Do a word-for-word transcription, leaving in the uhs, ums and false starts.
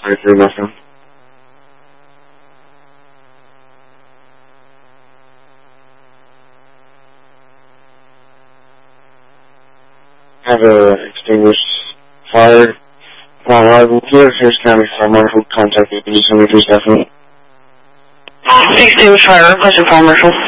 five three Metro. Have a extinguished fire. Upon arrival here, Harris County Fire Marshal, contact the police on your three staff. Extinguished fire, requesting fire marshal.